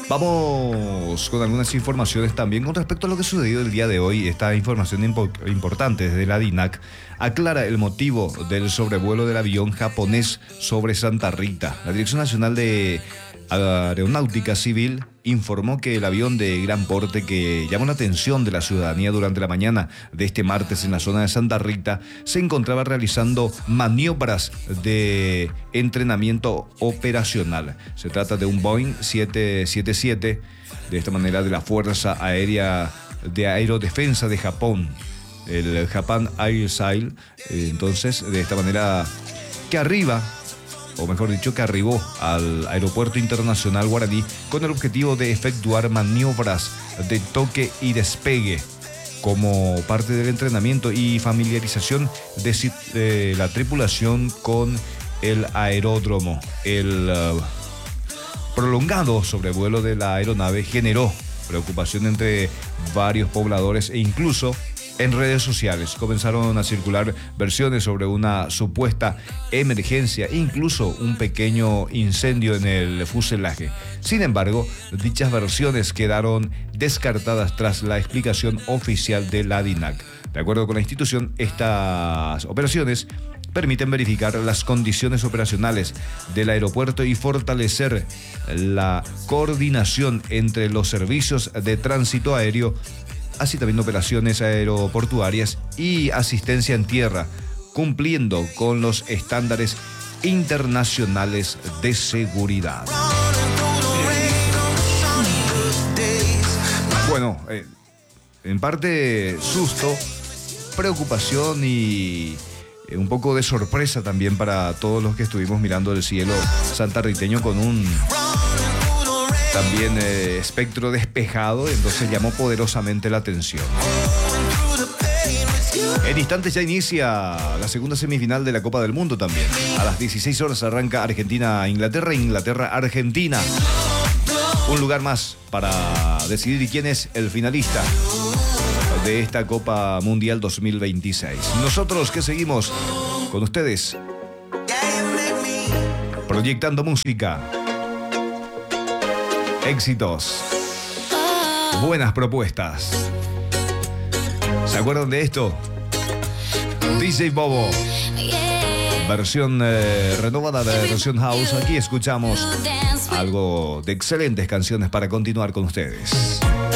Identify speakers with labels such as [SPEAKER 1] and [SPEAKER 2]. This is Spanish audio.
[SPEAKER 1] Vamos con algunas informaciones también con respecto a lo que sucedió el día de hoy. Esta información importante desde la DINAC aclara el motivo del sobrevuelo del avión japonés sobre Santa Rita. La Dirección Nacional de Aeronáutica Civil informó que el avión de gran porte que llamó la atención de la ciudadanía durante la mañana de este martes en la zona de Santa Rita se encontraba realizando maniobras de entrenamiento operacional. Se trata de un Boeing 777, de esta manera de la Fuerza Aérea de Aerodefensa de Japón, el Japan Air Sail. Entonces, de esta manera que arriba, o mejor dicho, que arribó al Aeropuerto Internacional Guaraní con el objetivo de efectuar maniobras de toque y despegue como parte del entrenamiento y familiarización de la tripulación con el aeródromo. El prolongado sobrevuelo de la aeronave generó preocupación entre varios pobladores e incluso en redes sociales comenzaron a circular versiones sobre una supuesta emergencia, incluso un pequeño incendio en el fuselaje. Sin embargo, dichas versiones quedaron descartadas tras la explicación oficial de la DINAC. De acuerdo con la institución, estas operaciones permiten verificar las condiciones operacionales del aeropuerto y fortalecer la coordinación entre los servicios de tránsito aéreo, así también operaciones aeroportuarias y asistencia en tierra, cumpliendo con los estándares internacionales de seguridad. Bueno, en parte susto, preocupación y un poco de sorpresa también para todos los que estuvimos mirando el cielo santarriteño con un también espectro despejado, entonces llamó poderosamente la atención. En instantes ya inicia la segunda semifinal de la Copa del Mundo también. A las 16 horas arranca Argentina-Inglaterra, Inglaterra-Argentina. Un lugar más para decidir quién es el finalista de esta Copa Mundial 2026. Nosotros que seguimos con ustedes, proyectando música, éxitos, buenas propuestas. ¿Se acuerdan de esto? DJ Bobo, versión renovada de versión house. Aquí escuchamos algo de excelentes canciones para continuar con ustedes.